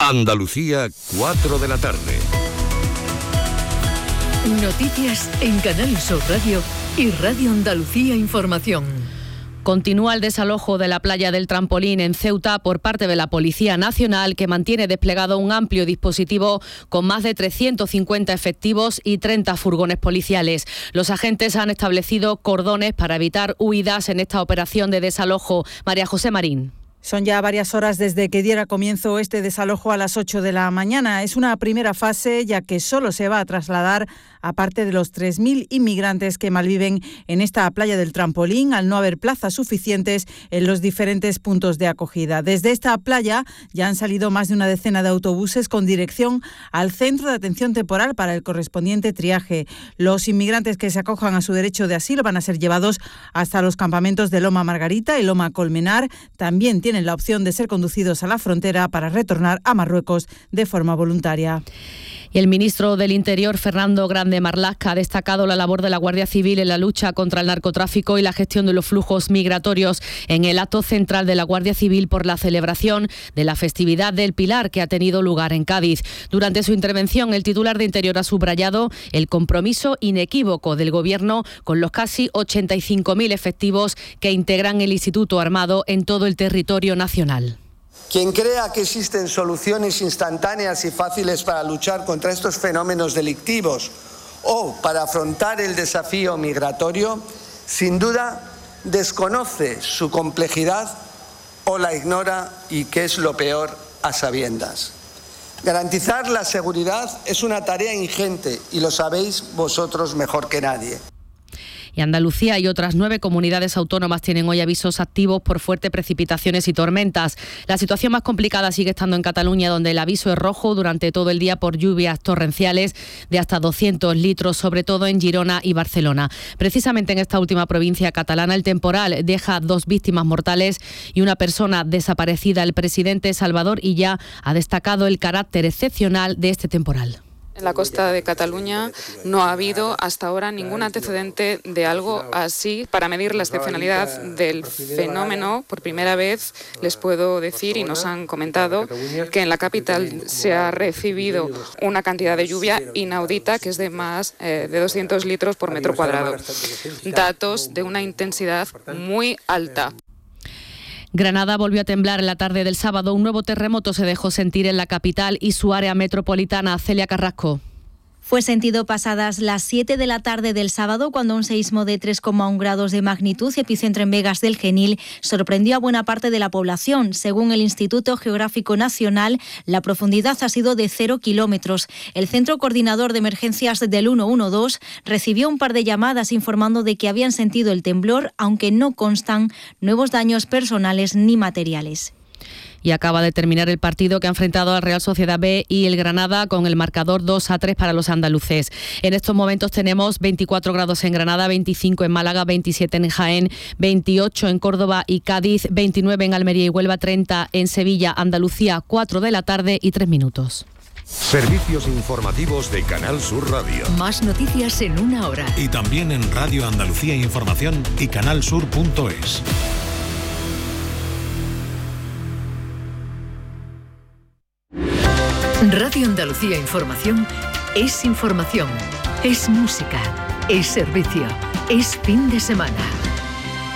Andalucía, 4 de la tarde. Noticias en Canal Sur Radio y Radio Andalucía Información. Continúa el desalojo de la playa del Trampolín en Ceuta por parte de la Policía Nacional, que mantiene desplegado un amplio dispositivo con más de 350 efectivos y 30 furgones policiales. Los agentes han establecido cordones para evitar huidas en esta operación de desalojo. María José Marín. Son ya varias horas desde que diera comienzo este desalojo a las 8 de la mañana. Es una primera fase, ya que solo se va a trasladar a parte de los 3.000 inmigrantes que malviven en esta playa del Trampolín, al no haber plazas suficientes en los diferentes puntos de acogida. Desde esta playa ya han salido más de una decena de autobuses con dirección al Centro de Atención Temporal para el correspondiente triaje. Los inmigrantes que se acojan a su derecho de asilo van a ser llevados hasta los campamentos de Loma Margarita y Loma Colmenar. También tienen la opción de ser conducidos a la frontera para retornar a Marruecos de forma voluntaria. Y el ministro del Interior, Fernando Grande Marlaska, ha destacado la labor de la Guardia Civil en la lucha contra el narcotráfico y la gestión de los flujos migratorios en el acto central de la Guardia Civil por la celebración de la festividad del Pilar, que ha tenido lugar en Cádiz. Durante su intervención, el titular de Interior ha subrayado el compromiso inequívoco del Gobierno con los casi 85.000 efectivos que integran el Instituto Armado en todo el territorio nacional. Quien crea que existen soluciones instantáneas y fáciles para luchar contra estos fenómenos delictivos o para afrontar el desafío migratorio, sin duda desconoce su complejidad o la ignora y, que es lo peor, a sabiendas. Garantizar la seguridad es una tarea ingente y lo sabéis vosotros mejor que nadie. Y Andalucía y otras 9 comunidades autónomas tienen hoy avisos activos por fuertes precipitaciones y tormentas. La situación más complicada sigue estando en Cataluña, donde el aviso es rojo durante todo el día por lluvias torrenciales de hasta 200 litros, sobre todo en Girona y Barcelona. Precisamente en esta última provincia catalana, el temporal deja 2 víctimas mortales y una persona desaparecida. El presidente Salvador Illa ha destacado el carácter excepcional de este temporal. En la costa de Cataluña no ha habido hasta ahora ningún antecedente de algo así. Para medir la excepcionalidad del fenómeno, por primera vez les puedo decir, y nos han comentado, que en la capital se ha recibido una cantidad de lluvia inaudita, que es de más de 200 litros por metro cuadrado. Datos de una intensidad muy alta. Granada volvió a temblar en la tarde del sábado. Un nuevo terremoto se dejó sentir en la capital y su área metropolitana. Celia Carrasco. Fue sentido pasadas las 7 de la tarde del sábado, cuando un seísmo de 3,1 grados de magnitud, epicentro en Vegas del Genil, sorprendió a buena parte de la población. Según el Instituto Geográfico Nacional, la profundidad ha sido de 0 kilómetros. El Centro Coordinador de Emergencias del 112 recibió un par de llamadas informando de que habían sentido el temblor, aunque no constan nuevos daños personales ni materiales. Y acaba de terminar el partido que ha enfrentado al Real Sociedad B y el Granada, con el marcador 2-3 para los andaluces. En estos momentos tenemos 24 grados en Granada, 25 en Málaga, 27 en Jaén, 28 en Córdoba y Cádiz, 29 en Almería y Huelva, 30 en Sevilla, Andalucía, 4 de la tarde y 3 minutos. Servicios informativos de Canal Sur Radio. Más noticias en una hora. Y también en Radio Andalucía Información y canalsur.es. Radio Andalucía Información es información, es música, es servicio, es fin de semana.